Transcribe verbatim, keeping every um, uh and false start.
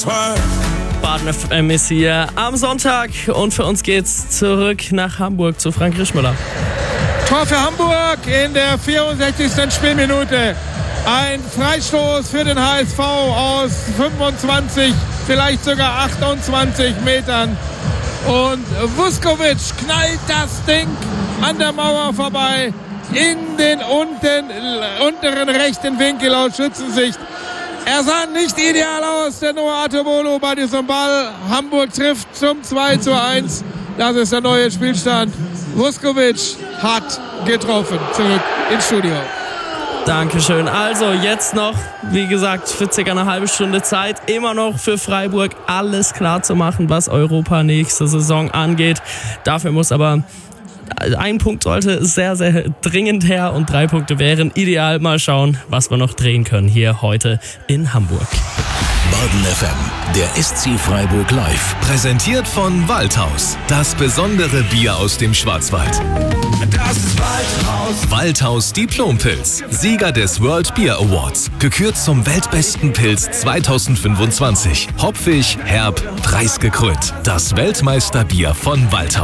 Baden F M ist hier am Sonntag und für uns geht's zurück nach Hamburg zu Frank Rischmüller. Tor für Hamburg in der vierundsechzigsten Spielminute. Ein Freistoß für den H S V aus fünfundzwanzig, vielleicht sogar achtundzwanzig Metern. Und Vuskovic knallt das Ding an der Mauer vorbei in den unten, unteren rechten Winkel aus Schützensicht. Er sah nicht ideal aus, der Noah Atebolo bei diesem Ball. Hamburg trifft zum zwei zu eins. Das ist der neue Spielstand. Vuskovic hat getroffen. Zurück ins Studio. Dankeschön. Also jetzt noch, wie gesagt, für circa eine halbe Stunde Zeit, immer noch für Freiburg alles klar zu machen, was Europa nächste Saison angeht. Dafür muss aber ein Punkt sollte sehr, sehr dringend her und drei Punkte wären ideal. Mal schauen, was wir noch drehen können hier heute in Hamburg. Baden F M, der S C Freiburg live. Präsentiert von Waldhaus. Das besondere Bier aus dem Schwarzwald. Das ist Waldhaus. Waldhaus Diplompilz. Sieger des World Beer Awards. Gekürt zum weltbesten Pilz zweitausendfünfundzwanzig. Hopfig, herb, preisgekrönt. Das Weltmeisterbier von Waldhaus.